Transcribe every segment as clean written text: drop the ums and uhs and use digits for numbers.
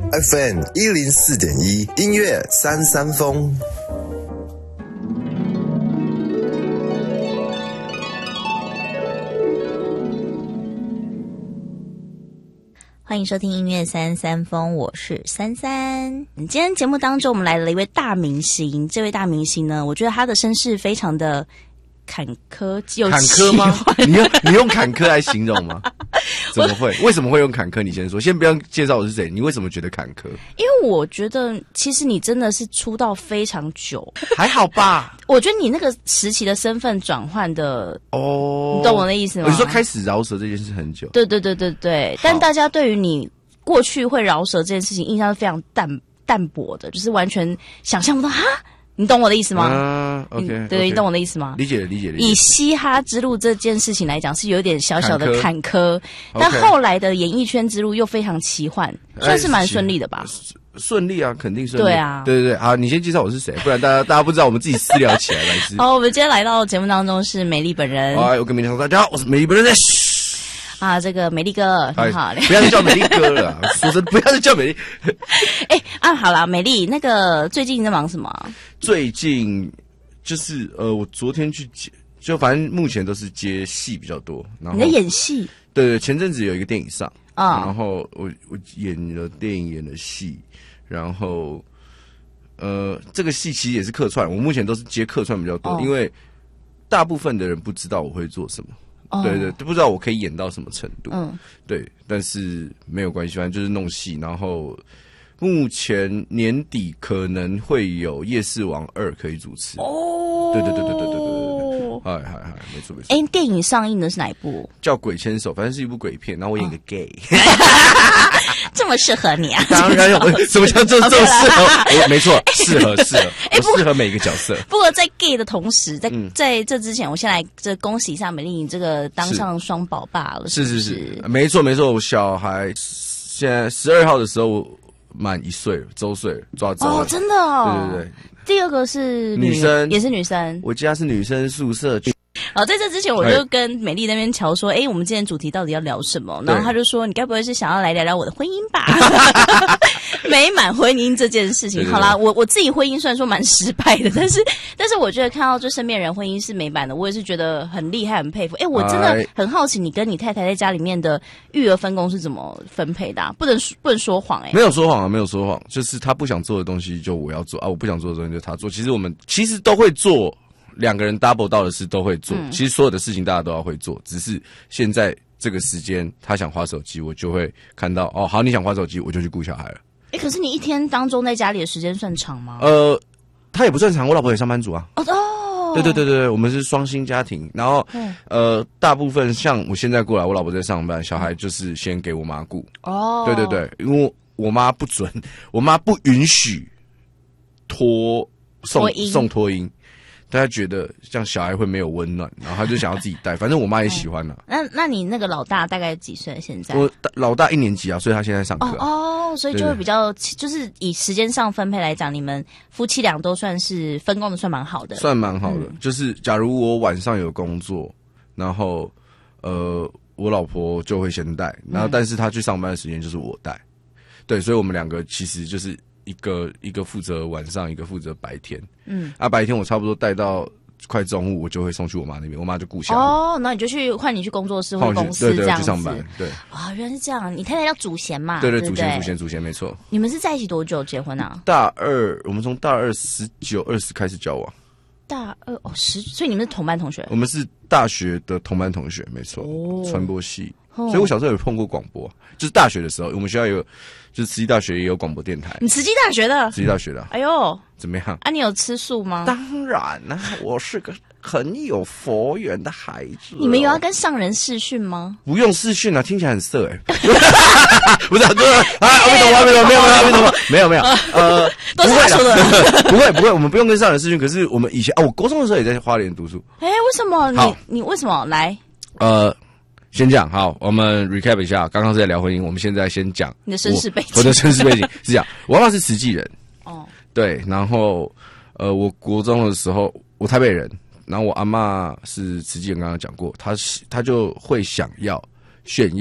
FM 104.1音乐三三风。 欢迎收听音乐三三风，我是三三。今天节目当中，我们来了一位大明星。这位大明星呢，我觉得他的身世非常的坎坷，有坎坷吗？你用坎坷来形容吗？怎么会？为什么会用坎坷？你先说，先不要介绍我是谁，你为什么觉得坎坷？ 因为我觉得其实你真的是出道非常久， 还好吧？ 我觉得你那个时期的身份转换的你懂我的意思吗？ 你说开始饶舌这件事很久， 对，但大家对于你过去会饶舌这件事情印象是非常淡薄的，就是完全想象不到哈。你懂我的意思吗 ？OK， 对，你懂我的意思吗？ 理解。 以嘻哈之路这件事情来讲，是有点小小的坎坷，但后来的演艺圈之路又非常奇幻，算是蛮顺利的吧？ 顺利啊，肯定顺利。 对啊， 对。好，你先介绍我是谁，不然大家不知道，我们自己私聊起来。 好，我们今天来到节目当中是美丽本人。 我跟美丽说，大家好，我是美丽本人。 这个美丽哥，你好， 不要再叫美丽哥了，说真的，不要再叫美丽。 好啦，美丽，那个最近你在忙什么？ 最近就是我昨天去接，就反正目前都是接戏比较多。然后你在演戏？ 对，前阵子有一个电影上，然后我演了电影，演了戏，然后这个戏其实也是客串，我目前都是接客串比较多，因为大部分的人不知道我会做什么。对，不知道我可以演到什么程度。对，但是没有关系，反正就是弄戏。然后目前年底可能会有《夜视王2》可以主持。对，嗨，没错。 电影上映的是哪一部？ 叫《鬼牵手》，反正是一部鬼片，然后我演个 gay。 这么适合你啊？ 当然有，什么叫这么适合？没错，适合，我适合每一个角色。 不过在 gay 的同时，在这之前，我先来恭喜一下美丽，你这个当上双宝爸了。是， 没错。我小孩现在12号的时候满1岁了，周岁了，抓周了。 真的哦。 对。 第二个是女生， 也是女生。 我家是女生宿舍。 在这之前我就跟美丽那边瞧说，我们今天主题到底要聊什么？然后他就说，你该不会是想要来聊聊我的婚姻吧？美满婚姻这件事情。好啦，我自己婚姻虽然说蛮失败的，但是我觉得看到就身边人婚姻是美满的，我也是觉得很厉害，很佩服。我真的很好奇，你跟你太太在家里面的育儿分工是怎么分配的？不能说谎。 没有说谎，就是他不想做的东西就我要做啊，我不想做的东西就他做。其实我们都会做。2个人 double 到的事都会做，其实所有的事情大家都要会做，只是现在这个时间他想滑手机，我就会看到好，你想滑手机，我就去顾小孩了。 可是你一天当中在家里的时间算长吗？ 他也不算长，我老婆也上班族啊。对，我们是双薪家庭，然后大部分像我现在过来，我老婆在上班，小孩就是先给我妈顾。对，因为我妈不准，我妈不允许送托婴。大家觉得这样小孩会没有温暖，然后他就想要自己带，反正我妈也喜欢了。 那你那个老大大概几岁？现在？ 我老大1年级啊，所以他现在上课。 所以就会比较，就是以时间上分配来讲，你们夫妻俩都算是分工的算蛮好的。 算蛮好的，就是假如我晚上有工作，然后我老婆就会先带，然后但是她去上班的时间就是我带。对，所以我们2个其实就是一个负责晚上，一个负责白天。白天我差不多带到快中午，我就会送去我妈那边，我妈就顾小孩。 那你就换你去工作室或公司这样子。 去上班。对。 原来是这样。你太太叫祖贤嘛？ 对，祖贤，没错。 你们是在一起多久结婚啊？ 我们从大2 19、20开始交往。 大210，所以你们是同班同学？ 我们是大学的同班同学，没错。传播系。所以我小时候有碰过广播，就是大学的时候，我们学校就是慈济大学也有广播电台。 你慈济大学的？ 慈济大学的。 哎呦， 怎么样？ 你有吃素吗？ 当然啦，我是个很有佛缘的孩子。 你们有要跟上人视讯吗？ 不用视讯啊，听起来很色不是，阿弥陀佛，没有， 都是他说的。 不会，我们不用跟上人视讯。可是我们以前我国中的时候也在花莲读书。 为什么？你为什么来？ 先讲好，我们 recap 一下，刚刚是在聊婚姻，我们现在先讲你的身世背景。 我的身世背景是这样，我妈妈是慈济人。对，然后我国中的时候，我台北人，然后我阿嬷是慈济人，刚刚讲过，她就会想要炫耀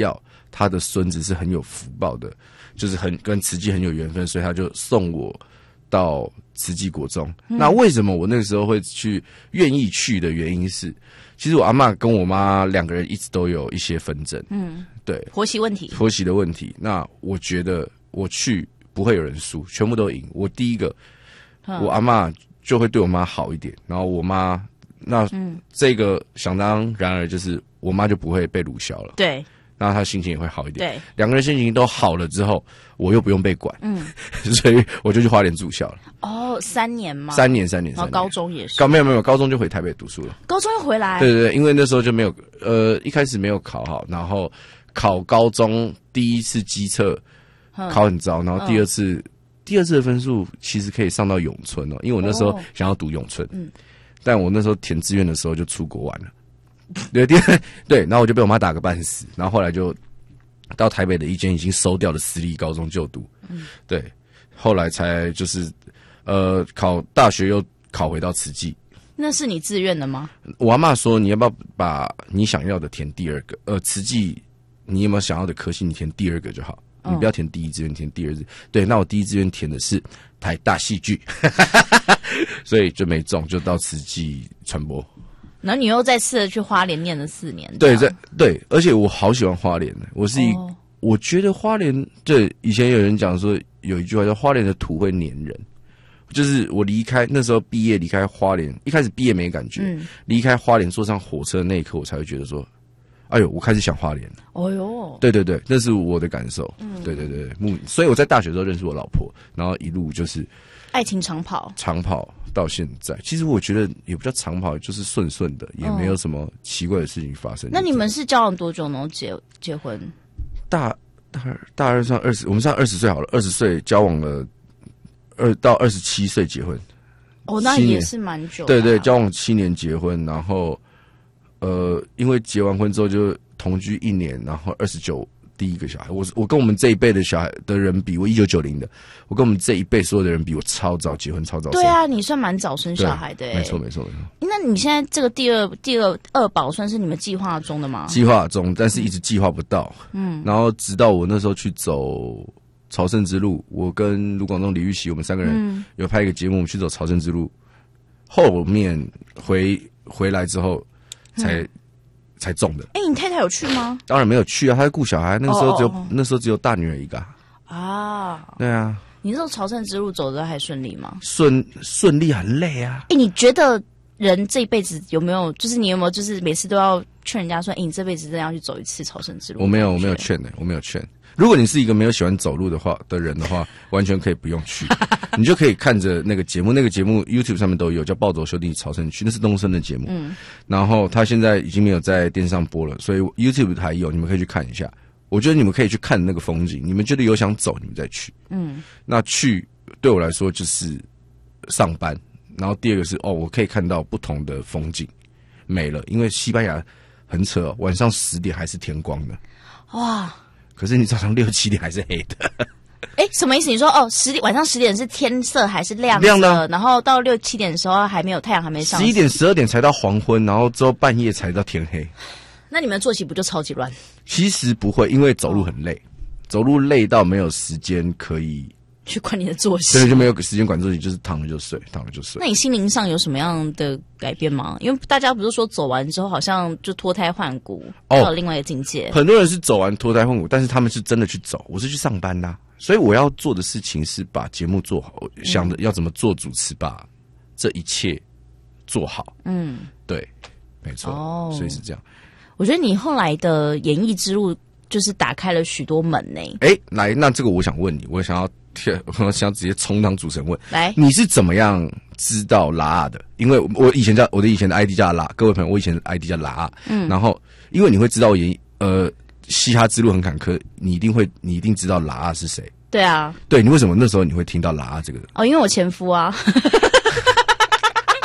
他的孙子是很有福报的，就是跟慈济很有缘分，所以他就送我到慈济国中。那为什么我那个时候会愿意去的原因是，其实我阿嬷跟我妈两个人一直都有一些纷争，对，婆媳的问题。那我觉得我去不会有人输，全部都赢。我第一个，我阿嬷就会对我妈好一点，然后我妈这个想当然而就是我妈就不会被辱消了，对，然后她心情也会好一点，对，两个人心情都好了之后，我又不用被管，所以我就去花莲住校了。哦，3年吗？3年。然后高中也是？没有，高中就回台北读书了。高中又回来？对，因为那时候就没有一开始没有考好，然后考高中第一次基测考很糟，然后第二次的分数其实可以上到永春哦，因为我那时候想要读永春，但我那时候填志愿的时候就出国玩了，对，然后我就被我妈打个半死，然后后来就到台北的一间已经收掉的私立高中就读，对，后来才就是考大学又考回到慈济。那是你自愿的吗？我阿嬷说你要不要把你想要的填第二个，慈济你有没有想要的科系你填第二个就好。你不要填第一志愿，填第二志愿。对，那我第一志愿填的是台大戏剧，所以就没中，就到慈济传播。然后你又再次的去花莲念了4年。对，而且我好喜欢花莲的。我觉得花莲，对，以前有人讲说有一句话叫花莲的土会黏人，就是我那时候毕业离开花莲，一开始毕业没感觉，离开花莲坐上火车的那一刻，我才会觉得说。哎呦，我开始想花莲了。哦呦，对，那是我的感受。对，所以我在大学的时候认识我老婆，然后一路就是爱情长跑到现在。其实我觉得也不叫长跑，就是顺的，也没有什么奇怪的事情发生。那你们是交往多久呢？结婚？大二算20，我们算20岁好了，20岁交往了到27岁结婚。哦，那也是蛮久的。对，交往7年结婚，然后。因为结完婚之后就同居1年，然后29第一个小孩。我跟我们这一辈的小孩的人比，我1990的，我跟我们这一辈所有的人比，我超早结婚，超早生。对啊，你算蛮早生小孩的。没错。那你现在这个第二宝算是你们计划中的吗？计划中，但是一直计划不到。然后直到我那时候去走朝圣之路，我跟卢广仲、李玉玺，我们3个人有拍一个节目，我们去走朝圣之路，后面回来之后。才中的。你太太有去吗？当然没有去啊，她在顾小孩。那时候只有大女儿一个啊。对啊。你那时候朝圣之路走的还顺利吗？顺利，很累啊。你觉得人这一辈子有没有，就是你有没有，就是每次都要劝人家说，你这辈子真的要去走一次朝圣之路？我没有劝的，我没有劝。如果你是一个没有喜欢走路的人的话，完全可以不用去，你就可以看着那个节目 YouTube 上面都有，叫暴走修订朝圣区，那是东升的节目。然后他现在已经没有在电视上播了，所以 YouTube 还有，你们可以去看一下。我觉得你们可以去看那个风景，你们觉得有想走，你们再去。那去对我来说就是上班，然后第二个是我可以看到不同的风景，美了，因为西班牙很扯，晚上10点还是天光的。哇！可是你早上6、7点还是黑的。什么意思？你说晚上10点是天色还是亮的，然后到6、7点的时候还没有太阳，还没上。11点、12点才到黄昏，然后之后半夜才到天黑。那你们的作息不就超级乱？其实不会，因为走路很累，走路累到没有时间可以去管你的作息，对，就没有时间管作息，就是躺了就睡。那你心灵上有什么样的改变吗？因为大家不是说走完之后好像就脱胎换骨，到了另外一个境界。很多人是走完脱胎换骨，但是他们是真的去走，我是去上班啦。所以我要做的事情是把节目做好，想着要怎么做主持，把这一切做好。对，没错。所以是这样。我觉得你后来的演艺之路就是打开了许多门呢。来，那这个我想问你，我想直接充当主持人问，来，你是怎么样知道拉的？因为我的以前的 ID 叫拉，各位朋友，我以前的 ID 叫拉。然后因为你会知道嘻哈之路很坎坷，你一定知道拉是谁。对啊，对，你为什么那时候你会听到拉这个？因为我前夫啊。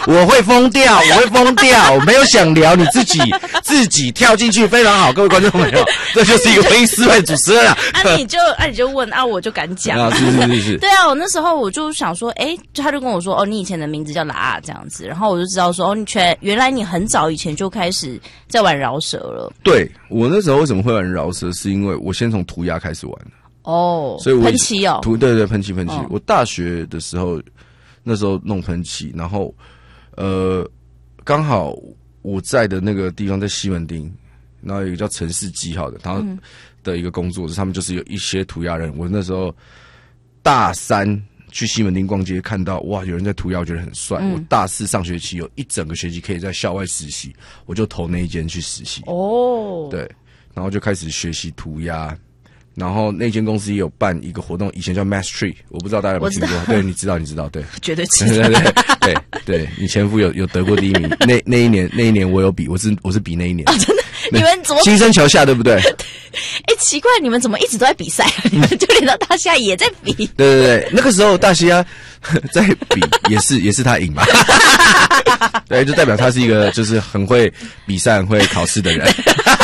我会疯掉，我没有想聊，你自己跳进去，非常好，各位观众朋友，这就是一个婚姻失败主持人啊。 你就问啊，我就敢讲啊，是。 对啊，我那时候我就想说，他就跟我说，你以前的名字叫拉啊这样子，然后我就知道说，原来你很早以前就开始在玩饶舌了。 对，我那时候为什么会玩饶舌，是因为我先从涂鸦开始玩的。所以我喷漆哦， 对，喷漆。我大学的时候，那时候弄喷漆，然后刚好我在的那个地方在西门町，然后有一个叫城市记号的，然后的一个工作室，他们就是有一些涂鸦人。我那时候大3去西门町逛街，看到哇有人在涂鸦，我觉得很帅。我大4上学期有一整个学期可以在校外实习，我就投那一间去实习。对，然后就开始学习涂鸦。然后那间公司也有办一个活动，以前叫 Mass Tree， 我不知道大家有没有听过？对，你知道，对， 绝对知道。 对，你前夫有得过第1名。那一年我有比，我是比那一年。 真的？你们怎么？ 新生桥下对不对？ 奇怪，你们怎么一直都在比赛啊？你们就连到大西亚也在比？ 对，那个时候大西亚在比，也是他赢吧？对，就代表他是一个就是很会比赛、很会考试的人。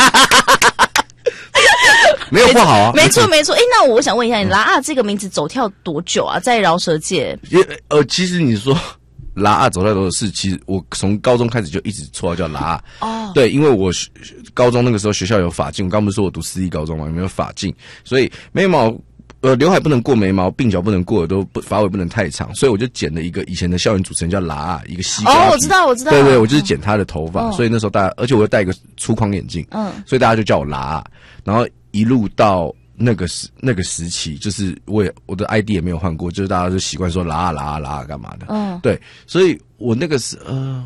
没有不好啊， 没错。那我想问一下，你拉啊这个名字走跳多久啊？在饶舌界？ 其实你说拉啊走跳多久是，其实我从高中开始就一直绰号叫拉啊。对，因为我高中那个时候学校有发禁，我刚不是说我读私立高中嘛，有没有发禁？所以眉毛刘海不能过眉毛，鬓角不能过耳朵，发尾不能太长，所以我就剪了一个以前的校园主持人叫拉啊，一个西瓜。 我知道。 对，我就是剪他的头发，所以那时候而且我又戴一个粗框眼镜，所以大家就叫我拉啊，然后一路到那个时期，就是我的 ID 也没有换过，就是大家就习惯说拉啊干嘛的。对，所以我那是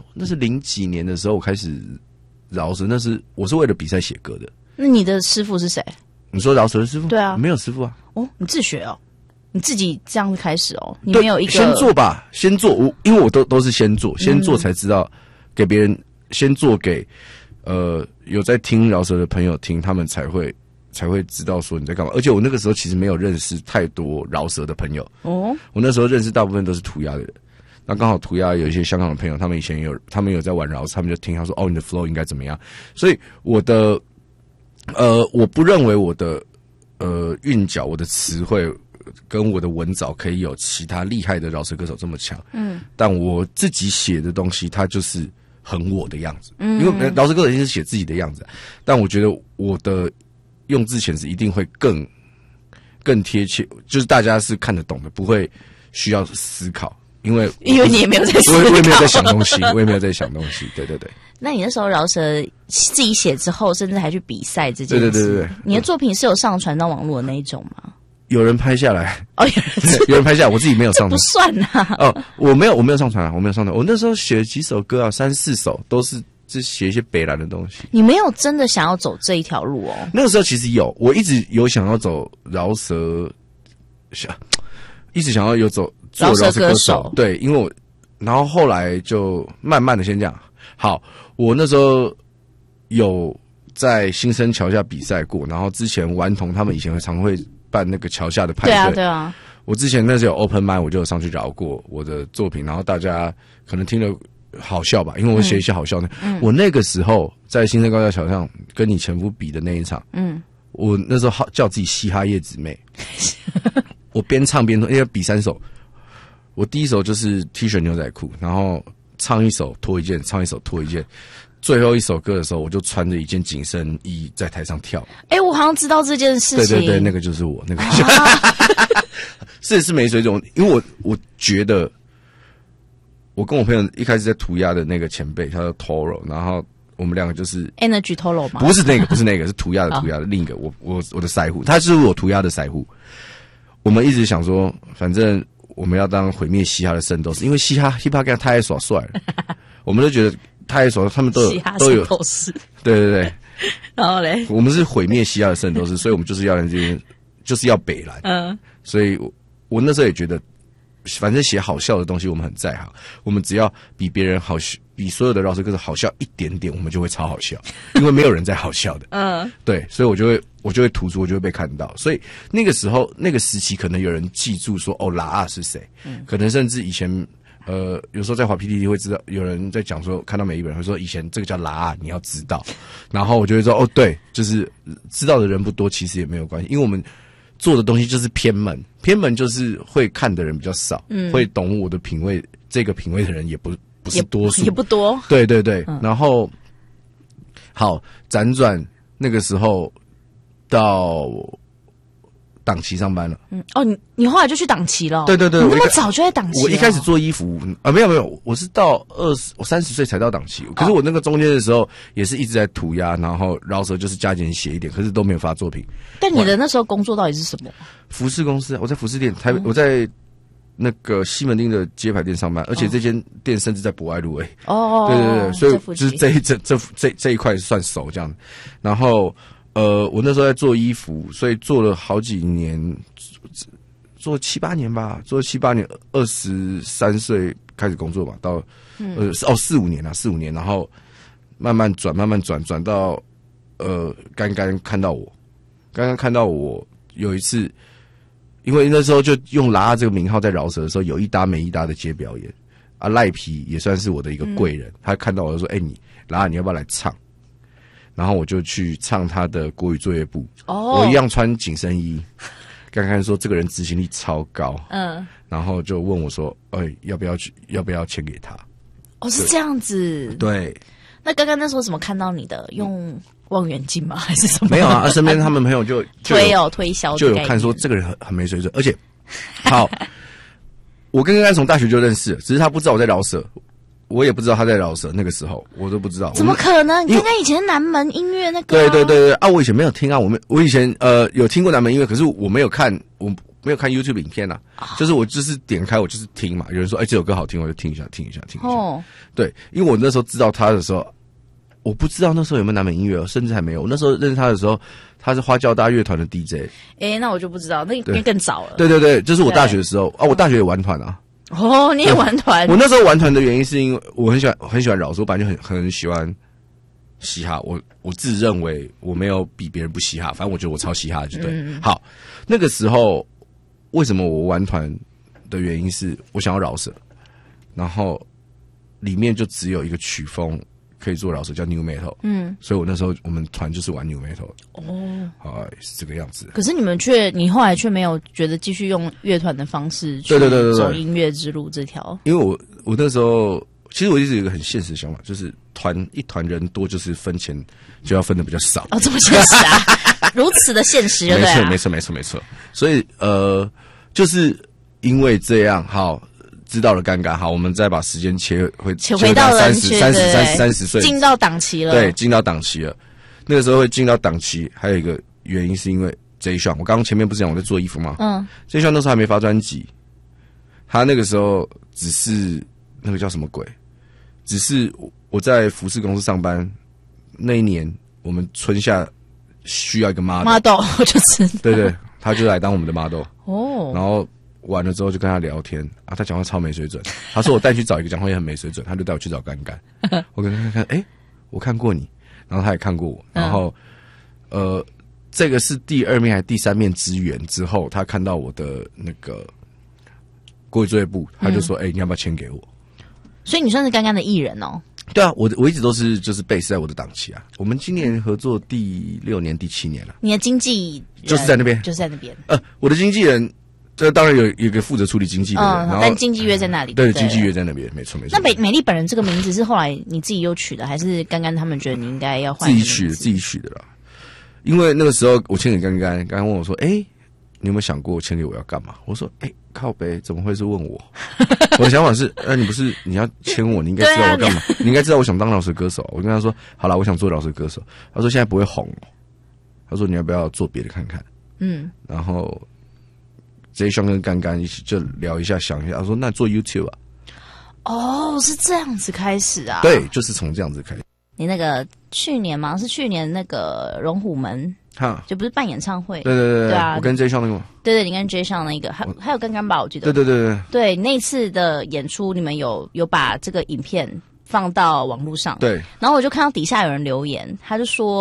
00几年的时候我开始饶舌，我是为了比赛写歌的。 那你的师傅是谁？ 你说饶舌的师傅？ 对啊， 没有师傅啊。 你自学哦，你自己这样开始哦，你没有一个先做吧，因为我都是先做才知道给别人，先做给有在听饶舌的朋友听，他们才会知道说你在干嘛。而且我那个时候其实没有认识太多饶舌的朋友。我那时候认识大部分都是涂鸦的人。那刚好涂鸦有一些香港的朋友，他们以前他们有在玩饶舌，他们就听他说你的 flow 应该怎么样。所以我不认为我的韵脚、我的词汇跟我的文藻可以有其他厉害的饶舌歌手这么强。但我自己写的东西，它就是很我的样子。因为饶舌歌手一定是写自己的样子，但我觉得我的用字遣词一定会更贴切，就是大家是看得懂的，不会需要思考。因为你也没有在思考， 我也没有在想东西，对。 那你那时候饶舌自己写之后，甚至还去比赛这件事， 对。 你的作品是有上传到网络的那一种吗？ 有人拍下来有人拍下来，我自己没有上传， 不算啊。 我没有上传啊，我没有上传。我那时候写了几首歌啊，3、4首都是写一些北蓝的东西。 你没有真的想要走这一条路哦？ 那个时候其实我一直有想要走饶舌，一直想要做饶舌歌手。对，因为然后后来就慢慢的先这样。好，我那时候有在新生桥下比赛过，然后之前顽童他们以前常会办那个桥下的派对。 对啊。 我之前那时候有 open mic， 我就有上去饶过我的作品，然后大家可能听了好笑吧，因为我写一些好笑的。我那个时候在新生高架桥上跟你前夫比的那一场，我那时候叫自己嘻哈叶姊妹。我边唱边因为比3首，我第一首就是 T 恤牛仔裤，然后唱一首脱一件，唱一首脱一件，最后一首歌的时候，我就穿着一件紧身衣在台上跳。 我好像知道这件事情。 对，那个就是我，那个是没水准，因为我觉得我跟我朋友一开始在涂鸦的那个前辈，他叫 Toro， 然后我们两个就是 Energy Toro 吗？ 不是那个，是涂鸦的另一个，我的腮胡，他是我涂鸦的腮胡。我们一直想说，反正我们要当毁灭嘻哈的圣斗士，因为嘻哈 hip hop 干太耍帅了，我们都觉得太耍，他们都有斗士， 对。 然后嘞， 我们是毁灭嘻哈的圣斗士，所以我们就是要这边，就是要北蓝。所以我那时候也觉得，反正写好笑的东西我们很在行，我们只要比别人好，比所有的饶舌歌手好笑一点点，我们就会超好笑，因为没有人在好笑的。对，所以我就会突出，我就会被看到。所以那个时候那个时期，可能有人记住说拉啊是谁，可能甚至以前有时候在滑 PTT 会知道有人在讲说，看到每一本人会说以前这个叫拉，你要知道，然后我就会说哦，对，就是知道的人不多，其实也没有关系，因为我们做的东西就是偏门，偏门就是会看的人比较少，会懂我的品味，这个品味的人也不是多数， 也不多， 对对对，然后好辗转那个时候到党旗上班了。 哦，你后来就去党旗了？ 对对对， 你那么早就在党旗？ 我一开始做衣服没有，我是到我30岁才到党旗。可是我那个中间的时候也是一直在涂鸦，然后饶舌就是加减写一点，可是都没有发作品。 但你的那时候工作到底是什么？ 服饰公司，我在服饰店，我在那个西门町的街牌店上班，而且这间店甚至在博爱路哦， 对对对，所以就是这一块算熟这样。然后我那时候在做衣服，所以做了好几年，做7、8年吧，做了7、8年，23岁开始工作吧，到4、5年啊，4、5年，然后慢慢转到刚刚看到我有一次，因为那时候就用拉这个名号在饶舌的时候，有一搭没一搭的接表演啊，赖皮也算是我的一个贵人，他看到我就说，你拉你要不要来唱？然后我就去唱他的国语作业部，我一样穿紧身衣。刚刚说这个人执行力超高，然后就问我说，要不要签给他？ 哦，是这样子。 对。 那刚刚那时候怎么看到你的？用望远镜吗？还是什么？ 没有啊，身边他们朋友就推销， 就有看说这个人很没水准，而且好，我跟刚刚从大学就认识了，只是他不知道我在饶舌。我也不知道他在饶舌，那个时候我都不知道。 怎么可能？刚刚以前南门音乐那个、 对对对对啊！我以前没有听啊，我以前有听过南门音乐，可是我没有看 YouTube 影片啊，就是我就是点开我就是听嘛。有人说这首歌好听，我就听一下。哦，对，因为我那时候知道他的时候，我不知道那时候有没有南门音乐，甚至还没有。我那时候认识他的时候，他是花轿大乐团的 DJ。 那我就不知道，那应该更早了。 对对对，就是我大学的时候啊，我大学也玩团啊。 哦，你也玩团？ 我那时候玩团的原因是因为我很喜欢饶舌，我本来就很喜欢嘻哈。我自认为我没有比别人不嘻哈，反正我觉得我超嘻哈的，就对。好，那个时候为什么我玩团的原因是我想要饶舌，然后里面就只有一个曲风可以做饶舌，叫 New Metal。所以我那时候我们团就是玩 New Metal。是这个样子。 可是你后来却没有觉得继续用乐团的方式去走音乐之路这条？ 因为我那时候其实我一直有一个很现实的想法，就是一团人多就是分钱就要分的比较少。 这么现实啊？如此的现实，对啊？ 没错。所以就是因为这样，好。知道了尴尬，好，我们再把时间切回到30岁， 进到党旗了。 对，进到党旗了。那个时候会进到党旗，还有一个原因是因为 J. Sean。我刚刚前面不是讲我在做衣服吗？J. Sean 那时候还没发专辑，他那个时候只是那个叫什么鬼？只是我在服饰公司上班那一年，我们春夏需要一个 model， 我就知道。 对，他就来当我们的 model。 然后完了之后就跟他聊天啊，他讲话超没水准。他说我带去找一个讲话也很没水准，他就带我去找干干。我跟他看，我看过你，然后他也看过我，然后这个是第2面还是第3面之缘之后，他看到我的那个国语作业部，他就说，你要不要签给我？ 所以你算是干干的艺人哦。 对啊，我一直都是就是base在我的档期啊。我们今年合作第6年、第7年了。 你的经纪人就是在那边，我的经纪人。这当然有一个负责处理经济的人， 但经纪约在那里。 对，经纪约在那边，没错。 那美丽本人这个名字是后来你自己又取的，还是刚刚他们觉得你应该要换？自己取的啦。因为那个时候我签给刚刚问我说，你有没有想过我签给我要干嘛？我说，靠北，怎么会是问我？我的想法是，你要签我，你应该知道我干嘛，你应该知道我想当饶舌歌手。我跟他说，好啦，我想做饶舌歌手。他说现在不会红，他说你要不要做别的看看？然后。J. Sean 跟干干一起就聊一下，想一下，他说：“那做 YouTube 啊？” 是这样子开始啊？ 对，就是从这样子开始。 你那个去年那个龙虎门，就不是办演唱会？ 对啊！我跟 J. Sean 那个， 对，你跟 J. Sean 那个，还有干干吧？我记得。 对， 那次的演出，你们有把这个影片放到网络上， 对。 然后我就看到底下有人留言，他就说。